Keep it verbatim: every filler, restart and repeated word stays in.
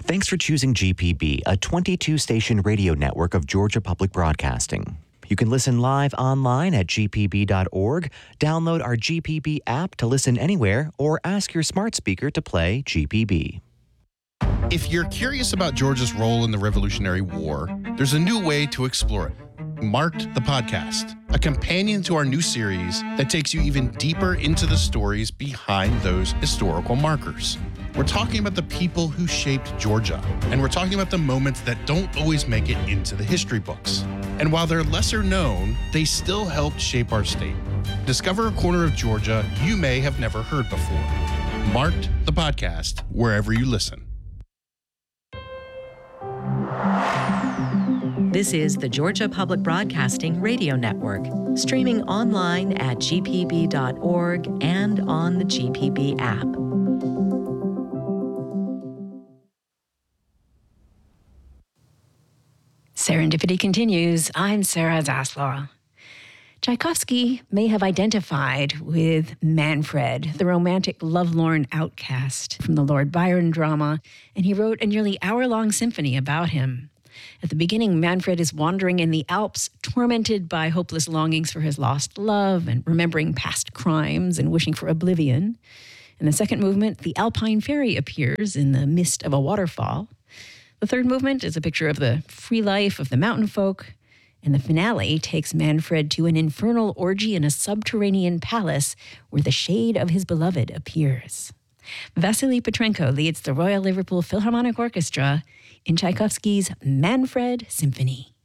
Thanks for choosing G P B, a twenty-two station radio network of Georgia Public Broadcasting. You can listen live online at g p b dot org, download our G P B app to listen anywhere, or ask your smart speaker to play G P B. If you're curious about Georgia's role in the Revolutionary War, there's a new way to explore it. Marked the Podcast, a companion to our new series that takes you even deeper into the stories behind those historical markers. We're talking about the people who shaped Georgia, and we're talking about the moments that don't always make it into the history books. And while they're lesser known, they still helped shape our state. Discover a corner of Georgia you may have never heard before. Marked the Podcast, wherever you listen. This is the Georgia Public Broadcasting Radio Network, streaming online at g p b dot org and on the G P B app. Serendipity continues. I'm Sarah Zaslaw. Tchaikovsky may have identified with Manfred, the romantic lovelorn outcast from the Lord Byron drama, and he wrote a nearly hour-long symphony about him. At the beginning, Manfred is wandering in the Alps, tormented by hopeless longings for his lost love and remembering past crimes and wishing for oblivion. In the second movement, the Alpine fairy appears in the mist of a waterfall. The third movement is a picture of the free life of the mountain folk, and the finale takes Manfred to an infernal orgy in a subterranean palace where the shade of his beloved appears. Vasily Petrenko leads the Royal Liverpool Philharmonic Orchestra in Tchaikovsky's Manfred Symphony.